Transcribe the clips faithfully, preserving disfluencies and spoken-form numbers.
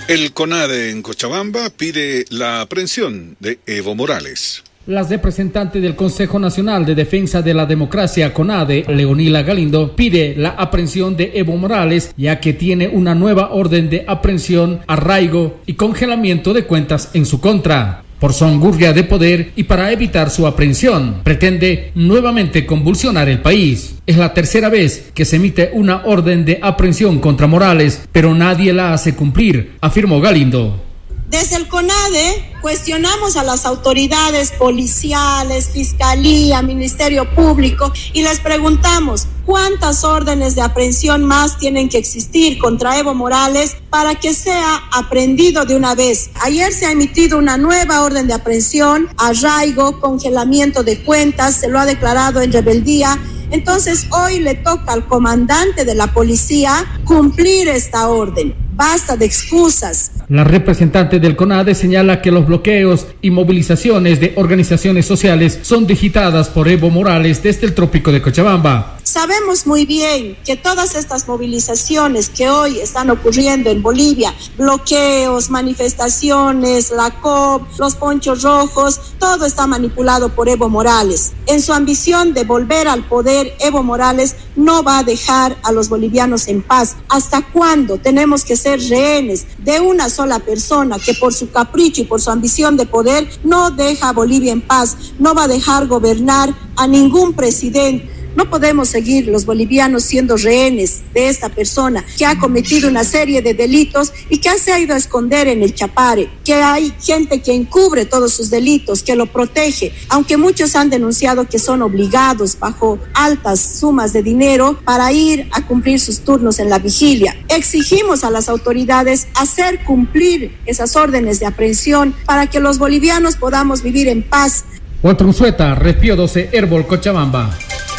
El CONADE en Cochabamba pide la aprehensión de Evo Morales. La representante del Consejo Nacional de Defensa de la Democracia, CONADE, Leonila Galindo, pide la aprehensión de Evo Morales, ya que tiene una nueva orden de aprehensión, arraigo y congelamiento de cuentas en su contra. Por su angurria de poder y para evitar su aprehensión, pretende nuevamente convulsionar el país. Es la tercera vez que se emite una orden de aprehensión contra Morales, pero nadie la hace cumplir, afirmó Galindo. Desde el CONADE cuestionamos a las autoridades policiales, Fiscalía, Ministerio Público y les preguntamos cuántas órdenes de aprehensión más tienen que existir contra Evo Morales para que sea aprehendido de una vez. Ayer se ha emitido una nueva orden de aprehensión, arraigo, congelamiento de cuentas, se lo ha declarado en rebeldía. Entonces hoy le toca al comandante de la policía cumplir esta orden. Basta de excusas. La representante del CONADE señala que los bloqueos y movilizaciones de organizaciones sociales son digitadas por Evo Morales desde el trópico de Cochabamba. Sabemos muy bien que todas estas movilizaciones que hoy están ocurriendo en Bolivia, bloqueos, manifestaciones, la C O P, los ponchos rojos, todo está manipulado por Evo Morales. En su ambición de volver al poder, Evo Morales no va a dejar a los bolivianos en paz. ¿Hasta cuándo tenemos que ser rehenes de una sola persona que por su capricho y por su ambición de poder no deja a Bolivia en paz, no va a dejar gobernar a ningún presidente? No podemos seguir los bolivianos siendo rehenes de esta persona que ha cometido una serie de delitos y que se ha ido a esconder en el Chapare, que hay gente que encubre todos sus delitos, que lo protege, aunque muchos han denunciado que son obligados bajo altas sumas de dinero para ir a cumplir sus turnos en la vigilia. Exigimos a las autoridades hacer cumplir esas órdenes de aprehensión para que los bolivianos podamos vivir en paz. Walter Unzueta, Respiro doce, Herbol, Cochabamba.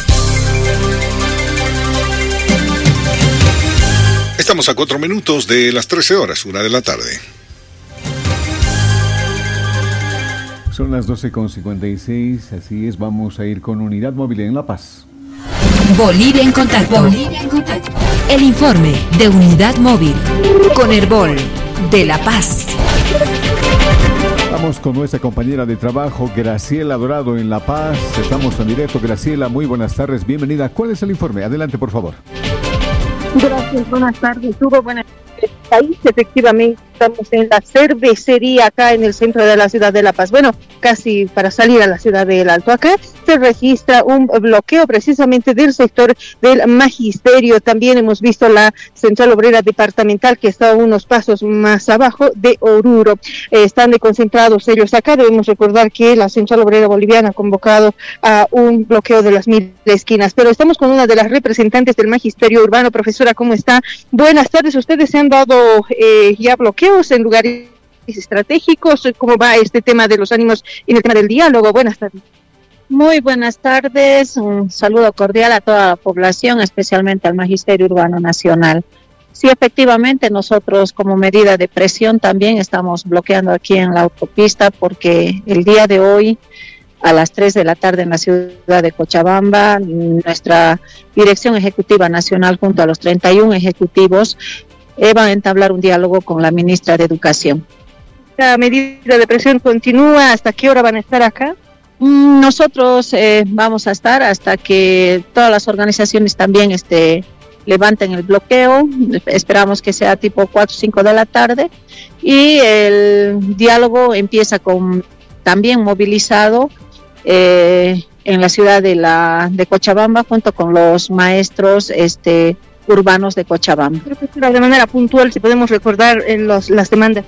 Estamos a cuatro minutos de las trece horas, una de la tarde. Son las doce con cincuenta y seis, así es, vamos a ir con Unidad Móvil en La Paz. Bolivia en contacto. Bolivia en contacto. El informe de Unidad Móvil con Herbol de La Paz. Vamos con nuestra compañera de trabajo, Graciela Dorado en La Paz. Estamos en directo. Graciela, muy buenas tardes, bienvenida. ¿Cuál es el informe? Adelante, por favor. Gracias, buenas tardes, Hugo. Buenas tardes, país. Efectivamente, estamos en la cervecería acá en el centro de la ciudad de La Paz. Bueno, casi para salir a la ciudad del Alto. Acá se registra un bloqueo precisamente del sector del Magisterio. También hemos visto la Central Obrera Departamental que está unos pasos más abajo de Oruro. Eh, están concentrados ellos acá. Debemos recordar que la Central Obrera Boliviana ha convocado a un bloqueo de las mil esquinas. Pero estamos con una de las representantes del Magisterio Urbano. Profesora, ¿cómo está? Buenas tardes. ¿Ustedes se han dado eh, ya bloqueos en lugares estratégicos? ¿Cómo va este tema de los ánimos en el tema del diálogo? Buenas tardes. Muy buenas tardes, un saludo cordial a toda la población, especialmente al Magisterio Urbano Nacional. Sí, efectivamente, nosotros como medida de presión también estamos bloqueando aquí en la autopista porque el día de hoy, a las tres de la tarde en la ciudad de Cochabamba, nuestra Dirección Ejecutiva Nacional junto a los treinta y uno ejecutivos eh, van a entablar un diálogo con la ministra de Educación. ¿La medida de presión continúa? ¿Hasta qué hora van a estar acá? Nosotros eh, vamos a estar hasta que todas las organizaciones también este, levanten el bloqueo. Esperamos que sea tipo cuatro o cinco de la tarde y el diálogo empieza con también movilizado eh, en la ciudad de, la, de Cochabamba junto con los maestros este, urbanos de Cochabamba. De manera puntual, si podemos recordar eh, los, las demandas.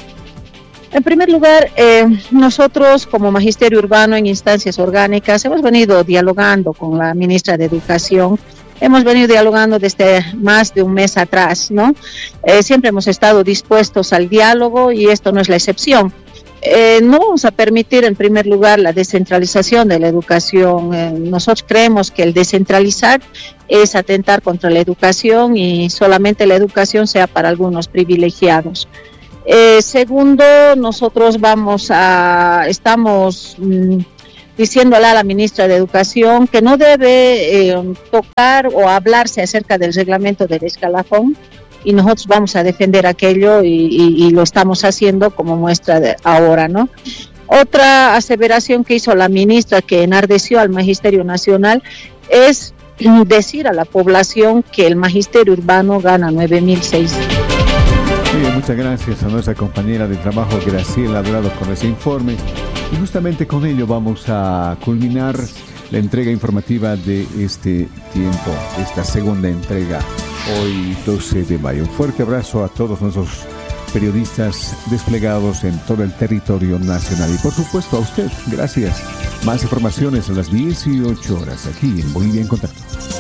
En primer lugar, eh, nosotros como Magisterio Urbano en instancias orgánicas hemos venido dialogando con la ministra de Educación, hemos venido dialogando desde más de un mes atrás, ¿no? Eh, siempre hemos estado dispuestos al diálogo y esto no es la excepción. Eh, no vamos a permitir en primer lugar la descentralización de la educación. Eh, nosotros creemos que el descentralizar es atentar contra la educación y solamente la educación sea para algunos privilegiados. Eh, segundo, nosotros vamos a, estamos mmm, diciéndole a la ministra de Educación que no debe eh, tocar o hablarse acerca del reglamento del escalafón, y nosotros vamos a defender aquello y, y, y lo estamos haciendo como muestra de ahora, ¿no? Otra aseveración que hizo la ministra que enardeció al Magisterio Nacional es decir a la población que el Magisterio Urbano gana nueve mil seis. Bien, muchas gracias a nuestra compañera de trabajo Graciela Dorado con ese informe. Y justamente con ello vamos a culminar la entrega informativa de este tiempo, esta segunda entrega, hoy doce de mayo. Un fuerte abrazo a todos nuestros periodistas desplegados en todo el territorio nacional y por supuesto a usted, gracias. Más informaciones a las dieciocho horas aquí en Bolivia en Contacto.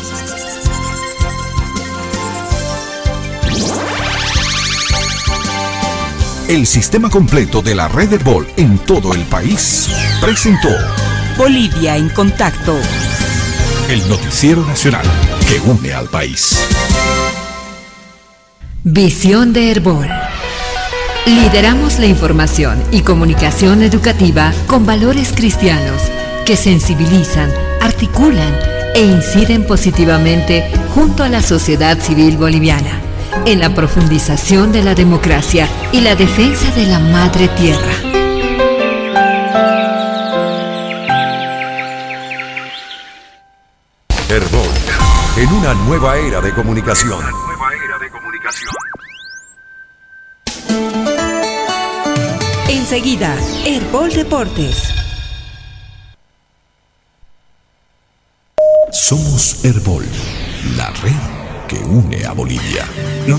El sistema completo de la red Herbol en todo el país presentó Bolivia en Contacto, el noticiero nacional que une al país. Visión de Herbol. Lideramos la información y comunicación educativa con valores cristianos que sensibilizan, articulan e inciden positivamente junto a la sociedad civil boliviana en la profundización de la democracia y la defensa de la madre tierra. Herbol, en una nueva era de comunicación. Enseguida, Herbol Deportes. Somos Herbol, la red que une a Bolivia.